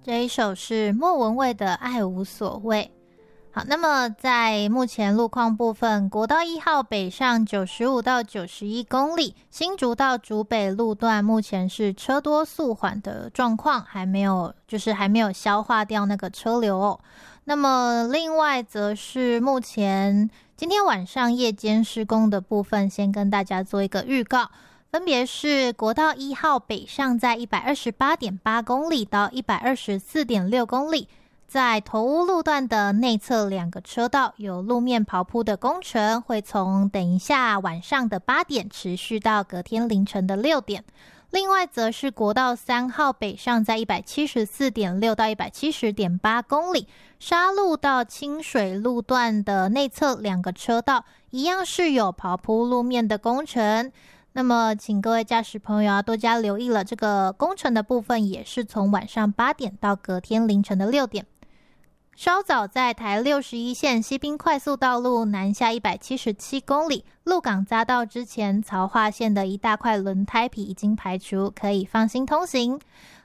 这一首是莫文蔚的《爱无所谓》。好，那么在目前路况部分，国道1号北上95到91公里，新竹到竹北路段目前是车多速缓的状况，还没有消化掉那个车流哦。那么另外则是目前今天晚上夜间施工的部分，先跟大家做一个预告，分别是国道1号北上在 128.8 公里到 124.6 公里，在头屋路段的内侧2个车道有路面刨铺的工程，会从等一下晚上的8点持续到隔天凌晨的6点。另外则是国道3号北上在 174.6 到 170.8 公里，沙路到清水路段的内侧2个车道一样是有刨铺路面的工程。那么请各位驾驶朋友要多加留意了，这个工程的部分也是从晚上8点到隔天凌晨的6点。稍早在台61线西滨快速道路南下177公里，鹿港匝道之前曹化线的一大块轮胎皮已经排除，可以放心通行。